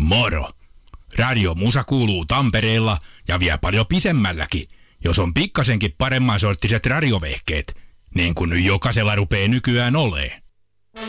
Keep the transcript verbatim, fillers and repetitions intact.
Moro! Radio Musa kuuluu Tampereella ja vielä paljon pisemmälläkin, jos on pikkasenkin paremman sorttiset radiovehkeet, niin kuin nyt jokaisella rupee nykyään olee.